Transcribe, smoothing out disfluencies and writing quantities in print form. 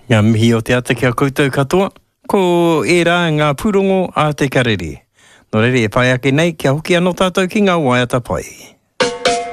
Ngā mihi o te ata kia koutou katoa, ko e rā ngā pūrongo a te karere. Nō rere e pai ake nei, kia hoki anō tātou ki ngā waiata pai.